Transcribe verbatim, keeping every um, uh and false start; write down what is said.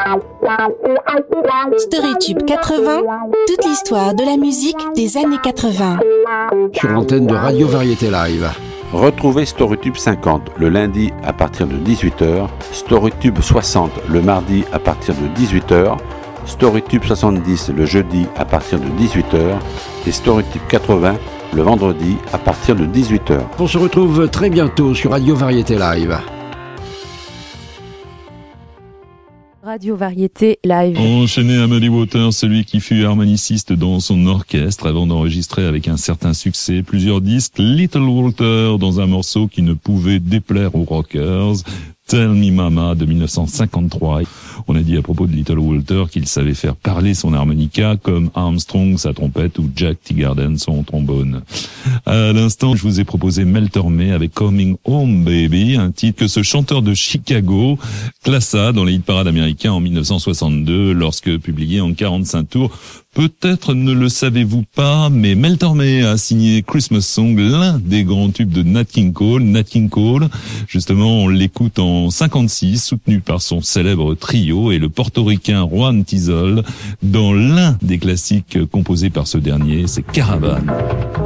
Storytube quatre-vingts, toute l'histoire de la musique des années quatre-vingts. Sur l'antenne de Radio Variété Live. Retrouvez Storytube cinquante le lundi à partir de dix-huit heures, Storytube soixante le mardi à partir de dix-huit heures, Storytube soixante-dix le jeudi à partir de dix-huit heures et Storytube quatre-vingts le vendredi à partir de dix-huit heures. On se retrouve très bientôt sur Radio Variété Live. Radio Variété Live. Enchaîné à Muddy Waters, celui qui fut harmoniciste dans son orchestre avant d'enregistrer avec un certain succès plusieurs disques, Little Walter dans un morceau qui ne pouvait déplaire aux rockers, Tell Me Mama de mille neuf cent cinquante-trois. On a dit à propos de Little Walter qu'il savait faire parler son harmonica comme Armstrong sa trompette ou Jack Teagarden son trombone. À l'instant, je vous ai proposé Mel Tormé avec Coming Home Baby, un titre que ce chanteur de Chicago classa dans les hit parades américains en mille neuf cent soixante-deux lorsque publié en quarante-cinq tours. Peut-être ne le savez-vous pas, mais Mel Tormé a signé Christmas Song, l'un des grands tubes de Nat King Cole. Nat King Cole, justement, on l'écoute en cinquante-six, soutenu par son célèbre trio et le portoricain Juan Tizol, dans l'un des classiques composés par ce dernier, c'est Caravan.